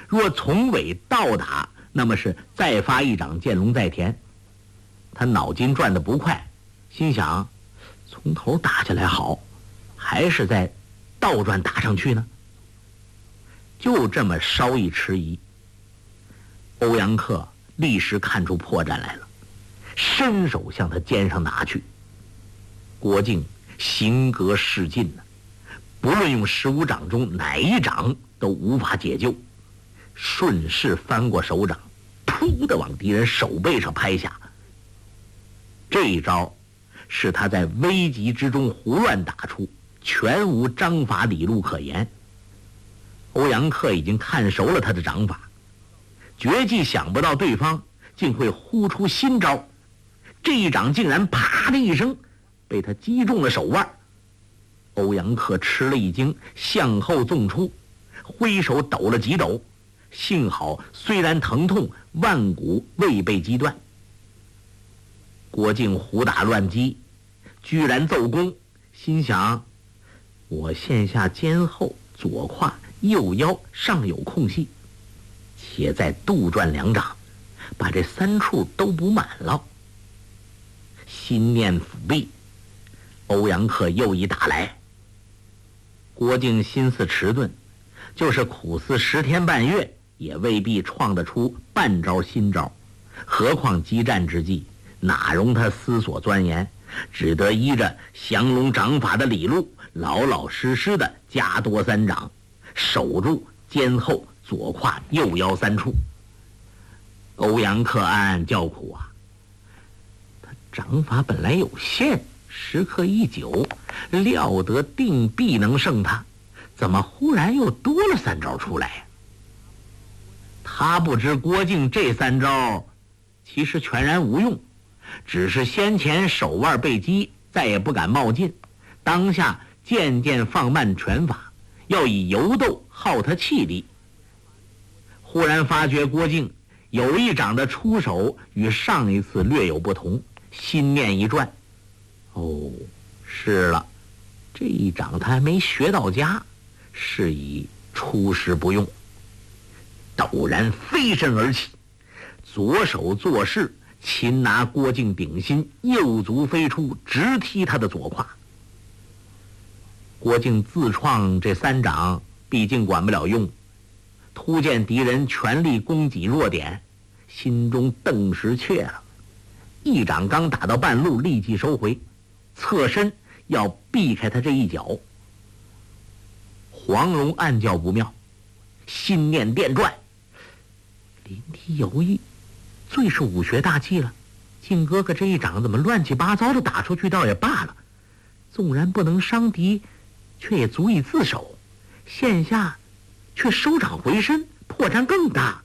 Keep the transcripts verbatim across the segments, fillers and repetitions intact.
若从尾倒打，那么是再发一掌，见龙在田。他脑筋转得不快，心想从头打下来好，还是再倒转打上去呢？就这么稍一迟疑，欧阳克立时看出破绽来了，伸手向他肩上拿去。郭靖行格势尽呢，不论用十五掌中哪一掌都无法解救，顺势翻过手掌，噗的往敌人手背上拍下。这一招是他在危急之中胡乱打出，全无章法理路可言。欧阳克已经看熟了他的掌法，绝技想不到对方竟会呼出新招，这一掌竟然啪的一声被他击中了手腕。欧阳克吃了一惊，向后纵出，挥手抖了几抖，幸好虽然疼痛，腕骨未被击断。郭靖胡打乱击，居然奏功，心想我现下肩后、左胯、右腰尚有空隙，且再杜转两掌，把这三处都补满了。心念辅弼，欧阳克又一打来。郭靖心思迟钝，就是苦思十天半月，也未必创得出半招新招，何况激战之际，哪容他思索钻研，只得依着降龙掌法的理路，老老实实的加多三掌，守住肩后、左胯、右腰三处。欧阳克暗暗叫苦啊，他掌法本来有限，时刻一久，料得定必能胜他，怎么忽然又多了三招出来呀？他不知郭靖这三招其实全然无用，只是先前手腕被击，再也不敢冒进，当下渐渐放慢拳法，要以游斗耗他气力。忽然发觉郭靖有一掌的出手与上一次略有不同，心念一转，哦，是了，这一掌他还没学到家，是以出师不用。陡然飞身而起，左手作势，擒拿郭靖顶心，右足飞出，直踢他的左胯。郭靖自创这三掌毕竟管不了用，突见敌人全力攻击弱点，心中顿时怯了，一掌刚打到半路，立即收回，侧身要避开他这一脚。黄蓉暗叫不妙，心念电转，临敌犹豫，最是武学大忌了。靖哥哥这一掌怎么乱七八糟的打出去倒也罢了，纵然不能伤敌，却也足以自守，现下却收掌回身，破绽更大。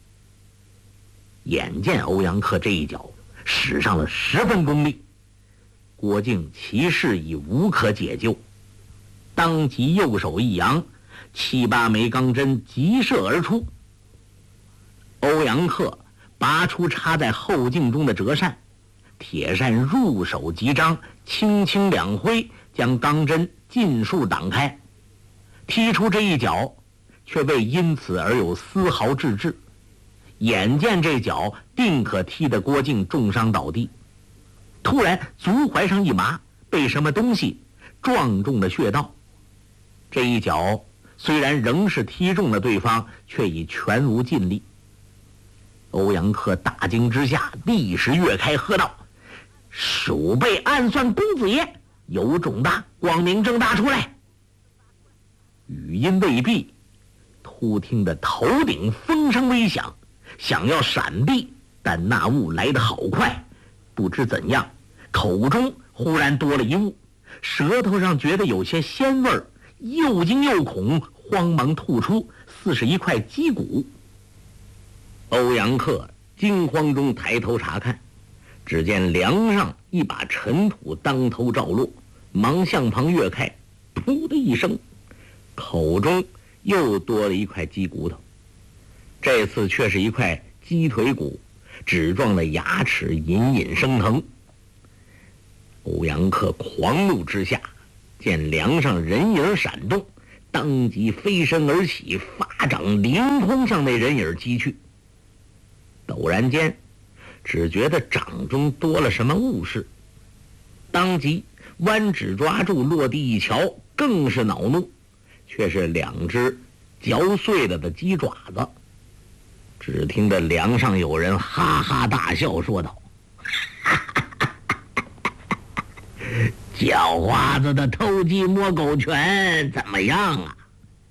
眼见欧阳克这一脚使上了十分功力，郭靖其势已无可解救，当即右手一扬，七八枚钢针急射而出。欧阳克拔出插在后颈中的折扇，铁扇入手即张，轻轻两挥，将钢针尽数挡开。踢出这一脚，却未因此而有丝毫滞滞。眼见这脚定可踢得郭靖重伤倒地，突然足踝上一麻，被什么东西撞中了穴道。这一脚虽然仍是踢中了对方，却已全无尽力。欧阳克大惊之下，立时跃开，喝道：“鼠辈暗算公子爷，有种的光明正大出来！”语音未毕，突听得头顶风声微响，想要闪避，但那雾来得好快，不知怎样，口中忽然多了一物，舌头上觉得有些鲜味儿，又惊又恐，慌忙吐出，似是一块鸡骨。欧阳克惊慌中抬头查看，只见梁上一把尘土当头照落，忙向旁跃开，噗的一声，口中又多了一块鸡骨头，这次却是一块鸡腿骨，纸状的牙齿隐隐生疼。欧阳克狂怒之下，见梁上人影闪动， 当即飞身而起，发掌凌空向那人影击去。陡然间，只觉得掌中多了什么物事，当即弯指抓住，落地一瞧，更是恼怒，却是两只嚼碎了的鸡爪子。只听得梁上有人哈哈大笑，说道：“叫花子的偷鸡摸狗拳怎么样啊？”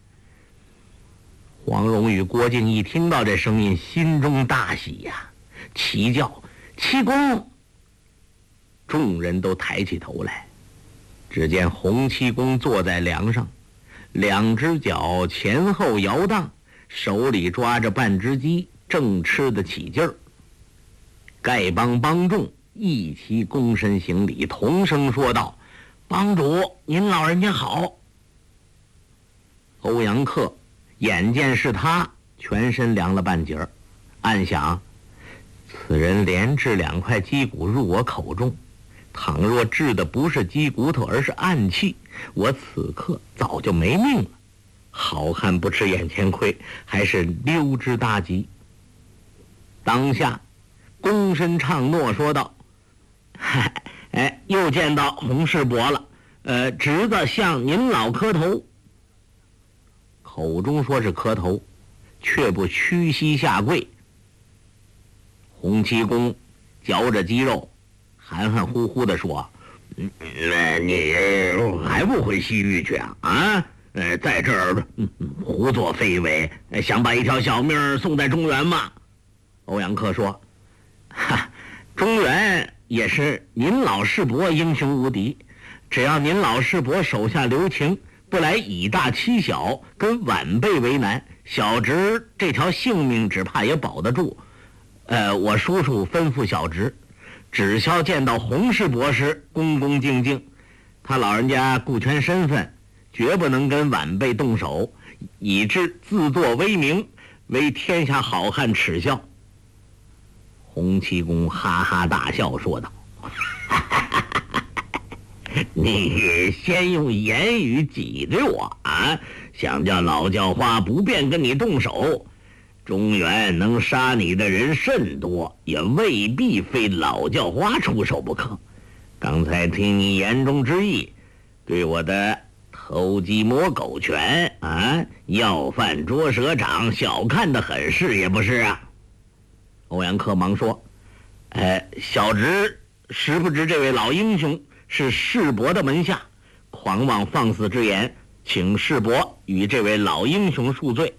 黄蓉与郭靖一听到这声音，心中大喜呀，齐叫：“七公！”众人都抬起头来，只见洪七公坐在梁上，两只脚前后摇荡，手里抓着半只鸡，正吃得起劲儿。丐帮帮众一齐躬身行礼，同声说道：“帮主，您老人家好。”欧阳克眼见是他，全身凉了半截儿，暗想：此人连掷两块鸡骨入我口中，倘若掷的不是鸡骨头，而是暗器，我此刻早就没命了。好汉不吃眼前亏，还是溜之大吉。当下躬身唱诺说道：“嗨，哎，又见到洪世伯了，呃，侄子向您老磕头。”口中说是磕头，却不屈膝下跪。洪七公嚼着鸡肉，含含糊糊地说：“嗯，你还不回西域去啊？啊，呃，在这儿、嗯、胡作非为，想把一条小命送在中原吗？”欧阳克说：“哈，中原也是您老世伯英雄无敌，只要您老世伯手下留情，不来以大欺小，跟晚辈为难，小侄这条性命只怕也保得住。呃，我叔叔吩咐小侄，只需见到洪世伯时恭恭敬敬，他老人家顾全身份，绝不能跟晚辈动手，以致自作威名，为天下好汉耻笑。”洪七公哈哈大笑说道：“你先用言语挤兑我啊，想叫老叫花不便跟你动手。中原能杀你的人甚多，也未必非老叫花出手不可。刚才听你言中之意，对我的偷鸡摸狗拳啊，要饭捉蛇掌，小看得很，是也不是啊？”欧阳克忙说：“呃，小侄实不知这位老英雄是世伯的门下，狂妄放肆之言，请世伯与这位老英雄恕罪。”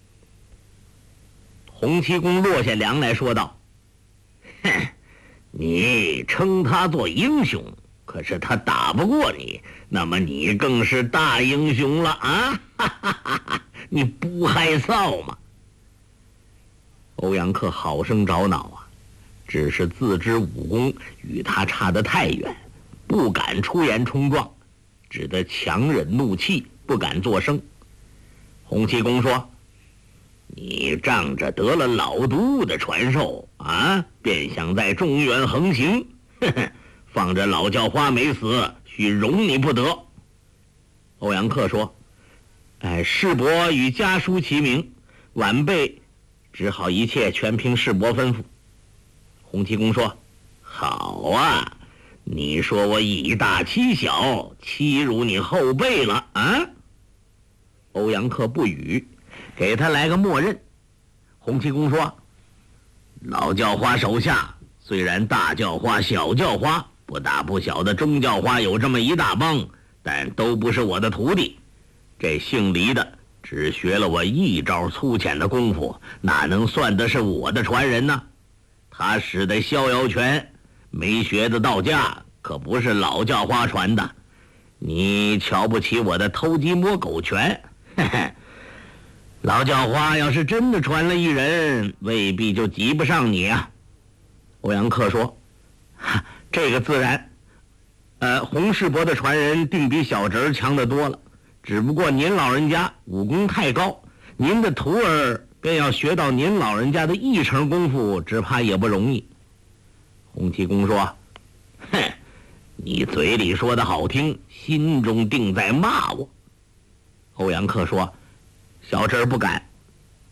洪七公落下梁来说道：“哼，你称他做英雄，可是他打不过你，那么你更是大英雄了啊！哈哈哈哈，你不害臊吗？”欧阳克好生着恼啊，只是自知武功与他差得太远，不敢出言冲撞，只得强忍怒气，不敢作声。洪七公说：“你仗着得了老毒的传授啊，便想在中原横行，呵呵，放着老叫花没死，许容你不得。”欧阳克说：“哎，世伯与家书齐名，晚辈只好一切全凭世伯吩咐。”洪七公说：“好啊，你说我以大欺小，欺辱你后辈了啊？”欧阳克不语，给他来个默认。洪七公说：“老叫花手下虽然大叫花、小叫花、不大不小的中叫花有这么一大帮，但都不是我的徒弟。这姓黎的只学了我一招粗浅的功夫，哪能算得是我的传人呢？他使的逍遥拳没学的道家，可不是老叫花传的。你瞧不起我的偷鸡摸狗拳，嘿嘿，老叫花要是真的传了一人，未必就及不上你啊。”欧阳克说：“哈，这个自然，呃，洪世伯的传人定比小侄儿强得多了，只不过您老人家武功太高，您的徒儿便要学到您老人家的一成功夫，只怕也不容易。”洪七公说：“哼，你嘴里说的好听，心中定在骂我。” 欧阳克说：“小侄儿不敢。”